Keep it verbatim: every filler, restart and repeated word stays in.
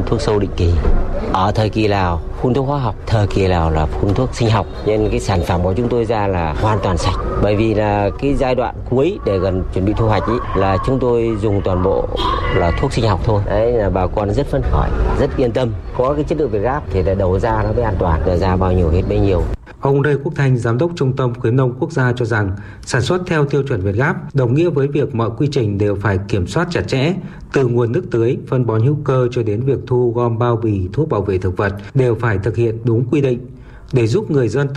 thuốc sâu định kỳ. Ở thời kỳ nào phun thuốc hóa học, thời kỳ nào là phun thuốc sinh học. Nên cái sản phẩm của chúng tôi ra là hoàn toàn sạch. Bởi vì là cái giai đoạn cuối để gần chuẩn bị thu hoạch ý, là chúng tôi dùng toàn bộ là thuốc sinh học thôi. Đấy là bà con rất phấn khởi, rất yên tâm. Có cái chất lượng Việt Gáp thì là đầu ra nó mới an toàn, đầu ra bao nhiêu hết bấy nhiêu. Ông Lê Quốc Thanh, Giám đốc Trung tâm Khuyến nông Quốc gia cho rằng sản xuất theo tiêu chuẩn Việt Gáp đồng nghĩa với việc mọi quy trình đều phải kiểm soát chặt chẽ, từ nguồn nước tưới, phân bón hữu cơ cho đến việc thu gom bao bì thuốc bảo vệ thực vật đều phải thực hiện đúng quy định để giúp người dân